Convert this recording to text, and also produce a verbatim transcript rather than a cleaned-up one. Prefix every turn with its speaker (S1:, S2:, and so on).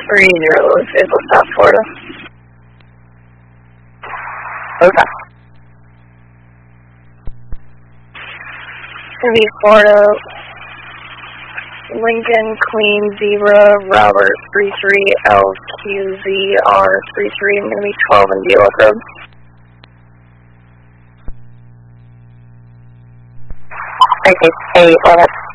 S1: three zero vehicle South Florida.
S2: Okay.
S1: Gonna be Florida, Lincoln, Queen, Zebra, Robert, three three, L Q Z R, three three, I'm gonna be twelve in D L F Road.
S2: Thank you. Hey, Florida.